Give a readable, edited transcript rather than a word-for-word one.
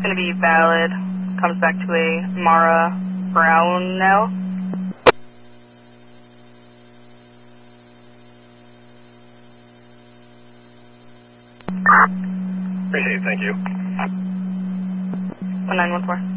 going to be valid. Comes back to a Mara Brown now. Appreciate it, thank you. 1914.